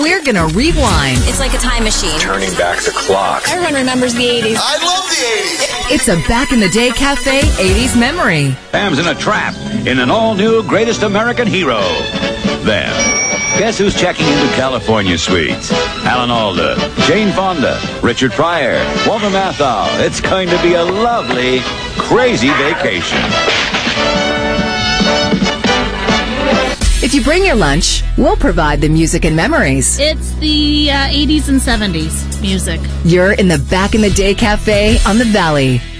We're gonna rewind. It's like a time machine. Turning back the clock. Everyone remembers the 80s. I love the 80s. It's a Back in the Day Cafe 80s memory. Pam's in a trap in an all-new Greatest American Hero. Then, guess who's checking into California Suites? Alan Alda, Jane Fonda, Richard Pryor, Walter Matthau. It's going to be a lovely, crazy vacation. If you bring your lunch, we'll provide the music and memories. It's the 80s and 70s music. You're in the Back in the Day Cafe on the Valley.